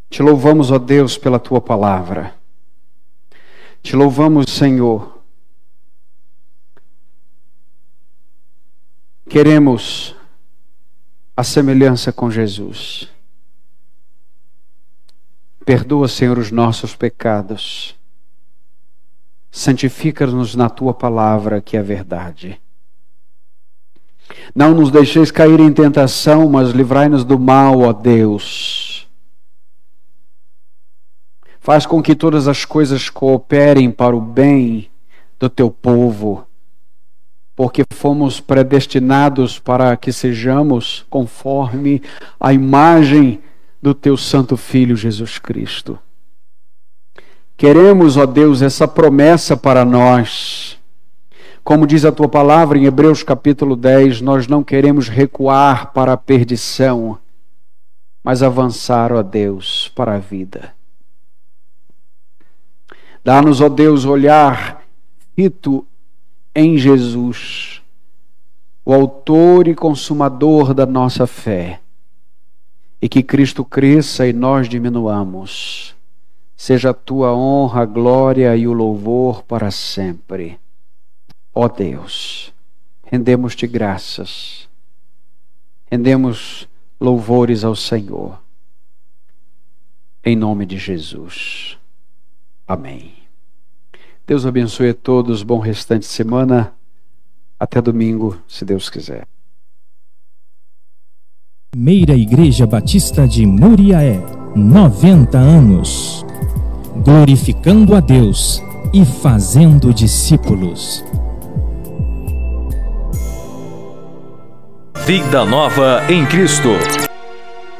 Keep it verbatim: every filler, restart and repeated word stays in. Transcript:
Te louvamos, ó Deus, pela Tua palavra. Te louvamos, Senhor. Queremos a semelhança com Jesus. Perdoa, Senhor, os nossos pecados. Santifica-nos na Tua palavra, que é verdade. Não nos deixeis cair em tentação, mas livrai-nos do mal, ó Deus. Faz com que todas as coisas cooperem para o bem do Teu povo, porque fomos predestinados para que sejamos conforme a imagem do Teu Santo Filho Jesus Cristo. Queremos, ó Deus, essa promessa para nós. Como diz a Tua palavra em Hebreus capítulo dez, nós não queremos recuar para a perdição, mas avançar, ó Deus, para a vida. Dá-nos, ó Deus, olhar fito em Jesus, o autor e consumador da nossa fé, e que Cristo cresça e nós diminuamos. Seja a Tua honra, a glória e o louvor para sempre. Ó Deus, rendemos-te graças, rendemos louvores ao Senhor, em nome de Jesus. Amém. Deus abençoe a todos, bom restante de semana, até domingo, se Deus quiser. Primeira Igreja Batista de Muriaé, noventa anos, glorificando a Deus e fazendo discípulos. Vida nova em Cristo.